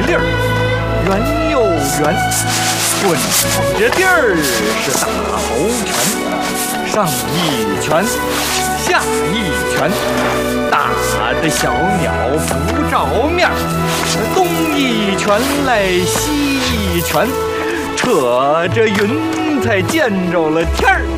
粒儿，圆又圆，滚着地儿是大猴拳，上一拳，下一拳，打的小鸟不着面，东一拳来西一拳，扯着云彩见着了天儿。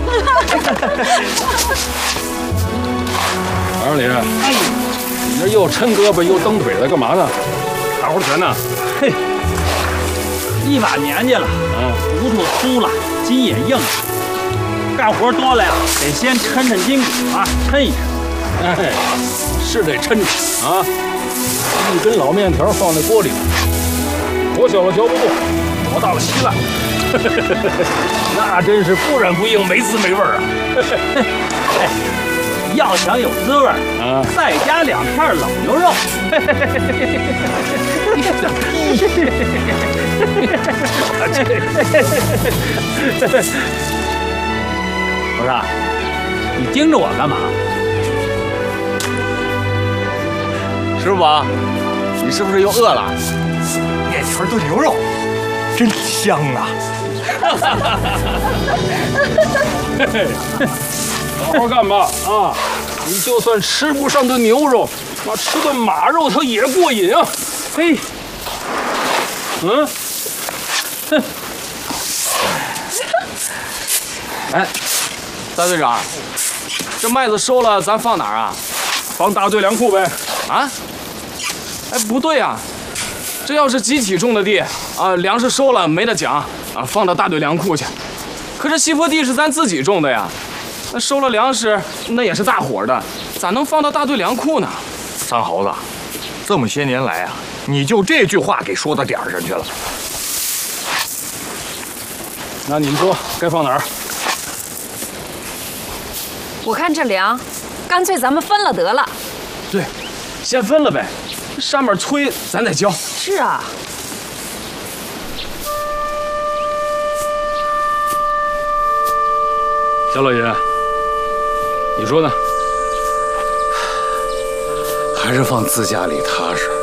二李，你这又抻胳膊又蹬腿的，干嘛呢？大猴拳呢？ 嘿，一把年纪了，骨头粗了，筋也硬了，干活多了呀，得先抻抻筋骨啊，抻一抻。 哎，是得抻抻啊！一根老面条放在锅里，多小了嚼不动，多大了稀烂，那真是不软不硬，没滋没味儿啊！ 哎，要想有滋味啊，再加2片老牛肉。不是，你盯着我干嘛？ 师傅，你是不是又饿了？面条炖牛肉，真香啊！ 好好干吧啊！你就算吃不上顿牛肉，妈吃顿马肉它也过瘾啊！ 嘿， 哼！ 哎，大队长，这麦子收了，咱放哪儿啊？ 放大队粮库呗。 啊？哎，不对啊，这要是集体种的地啊，粮食收了没得讲啊，放到大队粮库去。可是西坡地是咱自己种的呀，那收了粮食那也是大伙的，咋能放到大队粮库呢？ 三猴子，这么些年来啊，你就这句话给说到点儿上去了。 那你们说该放哪儿？ 我看这粮，干脆咱们分了得了。 对，先分了呗，上面催咱再交。 是啊。 小老爷，你说呢？ 还是放自家里踏实。